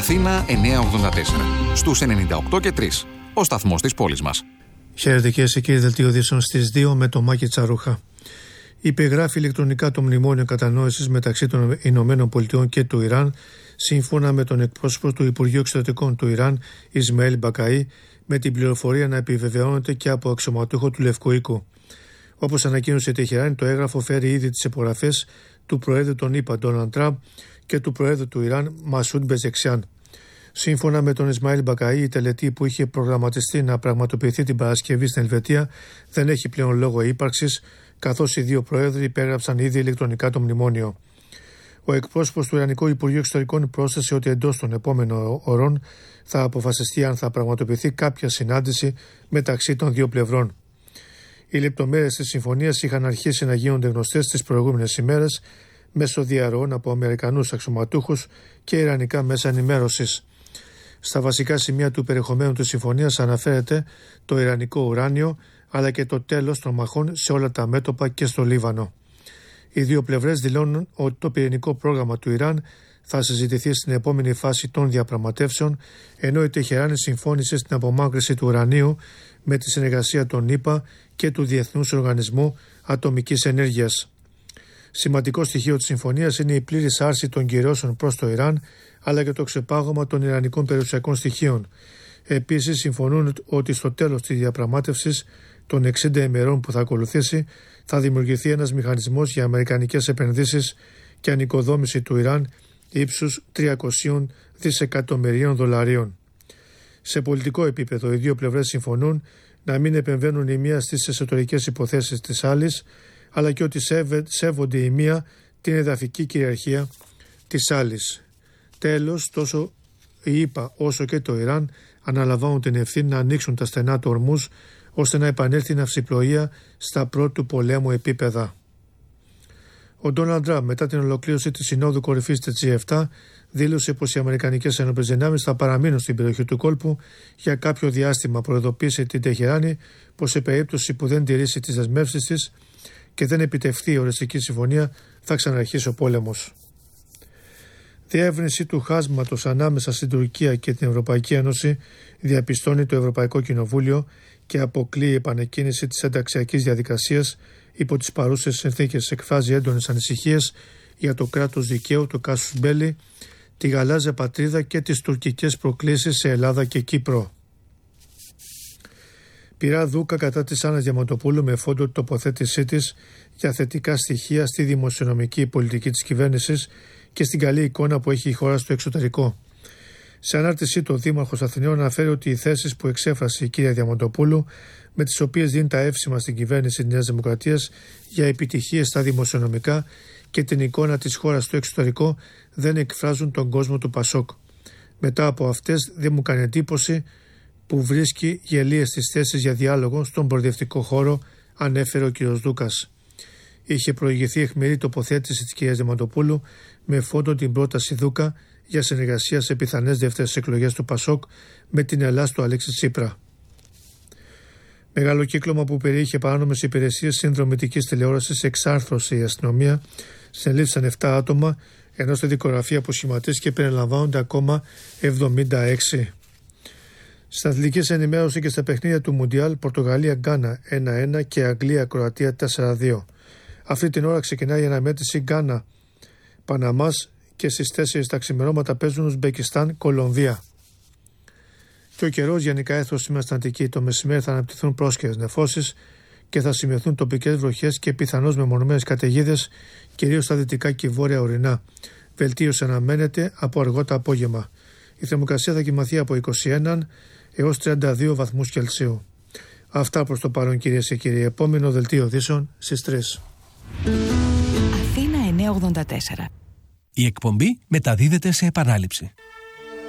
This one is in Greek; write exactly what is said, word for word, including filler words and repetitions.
Αθήνα εννιακόσια ογδόντα τέσσερα. Στους ενενήντα οκτώ και τρία. Ο σταθμός της πόλης μας. Χαίρετε κυρίες και κύριοι, δελτίο ειδήσεων στις δύο με το Μάκη Τσαρούχα. Υπεγράφει ηλεκτρονικά το μνημόνιο κατανόησης μεταξύ των Ηνωμένων Πολιτειών και του Ιράν, σύμφωνα με τον εκπρόσωπο του Υπουργείου Εξωτερικών του Ιράν, Ισμαήλ Μπακαή, με την πληροφορία να επιβεβαιώνεται και από αξιωματούχο του Λευκού Οίκου. Όπως ανακοίνωσε η Τεχεράνη, το έγγραφο φέρει ήδη τις υπογραφές του Προέδρου των ΗΠΑ, Ντόναλντ Τραμπ, και του Προέδρου του Ιράν, Μασούντ Πεζεξιάν. Σύμφωνα με τον Ισμαήλ Μπακαή, η τελετή που είχε προγραμματιστεί να πραγματοποιηθεί την Παρασκευή στην Ελβετία δεν έχει πλέον λόγο ύπαρξης, καθώς οι δύο πρόεδροι υπέγραψαν ήδη ηλεκτρονικά το μνημόνιο. Ο εκπρόσωπος του Ιρανικού Υπουργείου Εξωτερικών πρόσθεσε ότι εντός των επόμενων ωρών θα αποφασιστεί αν θα πραγματοποιηθεί κάποια συνάντηση μεταξύ των δύο πλευρών. Οι λεπτομέρειες της συμφωνίας είχαν αρχίσει να γίνονται γνωστές τις προηγούμενες ημέρες μέσω διαρροών από Αμερικανούς αξιωματούχους και ιρανικά μέσα ενημέρωσης. Στα βασικά σημεία του περιεχομένου της συμφωνίας αναφέρεται το ιρανικό ουράνιο, αλλά και το τέλος των μαχών σε όλα τα μέτωπα και στο Λίβανο. Οι δύο πλευρές δηλώνουν ότι το πυρηνικό πρόγραμμα του Ιράν θα συζητηθεί στην επόμενη φάση των διαπραγματεύσεων, ενώ η Τεχεράνη συμφώνησε στην απομάκρυνση του ουρανίου με τη συνεργασία των ΗΠΑ και του Διεθνούς Οργανισμού Ατομικής Ενέργειας. Σημαντικό στοιχείο της συμφωνίας είναι η πλήρης άρση των κυρώσεων προς το Ιράν, αλλά και το ξεπάγωμα των ιρανικών περιουσιακών στοιχείων. Επίσης, συμφωνούν ότι στο τέλος της διαπραγμάτευσης των εξήντα ημερών που θα ακολουθήσει θα δημιουργηθεί ένας μηχανισμός για αμερικανικές επενδύσεις και ανοικοδόμηση του Ιράν ύψους τριακόσια δισεκατομμυρίων δολαρίων. Σε πολιτικό επίπεδο, οι δύο πλευρές συμφωνούν να μην επεμβαίνουν η μία στις εσωτερικές υποθέσεις της άλλης, αλλά και ότι σέβονται η μία την εδαφική κυριαρχία της άλλης. Τέλος, τόσο η ΗΠΑ όσο και το Ιράν αναλαμβάνουν την ευθύνη να ανοίξουν τα στενά του Ορμούζ, ώστε να επανέλθει η ναυσιπλοεία στα πρώτου πολέμου επίπεδα. Ο Ντόναλντ Τραμπ, μετά την ολοκλήρωση της Συνόδου Κορυφής της τζι επτά, δήλωσε πως οι Αμερικανικές ενόπλες δυνάμεις θα παραμείνουν στην περιοχή του κόλπου για κάποιο διάστημα. Προειδοποίησε την Τεχεράνη πως σε περίπτωση που δεν τηρήσει τις δεσμεύσεις της και δεν επιτευχθεί η οριστική συμφωνία, θα ξαναρχίσει ο πόλεμος. Διεύρυνση του χάσματος ανάμεσα στην Τουρκία και την Ευρωπαϊκή Ένωση διαπιστώνει το Ευρωπαϊκό Κοινοβούλιο και αποκλείει επανεκκίνηση της ενταξιακής διαδικασίας υπό τις παρούσες συνθήκες. Εκφράζει έντονες ανησυχίες για το κράτος δικαίου, το κάσους μπέλι, τη γαλάζια πατρίδα και τις τουρκικές προκλήσεις σε Ελλάδα και Κύπρο. Πειρά δούκα κατά της Άννας Διαμαντοπούλου με φόντο την τοποθέτησή της για θετικά στοιχεία στη δημοσιονομική πολιτική της κυβέρνησης και στην καλή εικόνα που έχει η χώρα στο εξωτερικό. Σε ανάρτησή του, ο Δήμαρχος Αθηναίων αναφέρει ότι οι θέσεις που εξέφρασε η κυρία Διαμαντοπούλου, με τις οποίες δίνει τα εύσημα στην κυβέρνηση της Νέας Δημοκρατίας για επιτυχίες στα δημοσιονομικά και την εικόνα της χώρας στο εξωτερικό, δεν εκφράζουν τον κόσμο του Πασόκ. Μετά από αυτές, δεν μου κάνει εντύπωση που βρίσκει γελίες στις θέσεις για διάλογο στον προοδευτικό χώρο, ανέφερε ο κ. Δούκας. Είχε προηγηθεί αιχμηρή τοποθέτηση της κυρίας Διαμαντοπούλου με φόντο την πρόταση Δούκα για συνεργασία σε πιθανές δεύτερες εκλογές του Πασόκ με την Ελλάς του Αλέξη Τσίπρα. Μεγάλο κύκλωμα που περιείχε παράνομες υπηρεσίες συνδρομητικής τηλεόρασης εξάρθρωσε η αστυνομία. Συνελήφθησαν επτά άτομα, ενώ στη δικογραφία αποσχηματίστηκε περιλαμβάνονται ακόμα εβδομήντα έξι. Στην αθλητική ενημέρωση και στα παιχνίδια του Μουντιάλ, Πορτογαλία-Γκάνα ένα ένα και Αγγλία-Κροατία τέσσερα δύο. Αυτή την ώρα ξεκινάει η αναμέτρηση Γκάνα-Παναμάς και στις τέσσερις τα ξημερώματα παίζουν Ουσμπεκιστάν-Κολομβία. Και ο καιρός γενικά έθρος σήμερα στην Αττική. Το μεσημέρι θα αναπτυχθούν πρόσκαιρες νεφώσεις και θα σημειωθούν τοπικές βροχές και πιθανώς μεμονωμένες καταιγίδες, κυρίως στα δυτικά και βόρεια ορεινά. Βελτίωση αναμένεται από αργό το απόγευμα. Η θερμοκρασία θα κοιμαθεί από είκοσι ένα έως τριάντα δύο βαθμούς Κελσίου. Αυτά προς το παρόν, κυρίες και κύριοι. Επόμενο δελτίο ειδήσεων στις τρεις. Αθήνα εννιακόσια ογδόντα τέσσερα. Η εκπομπή μεταδίδεται σε επανάληψη.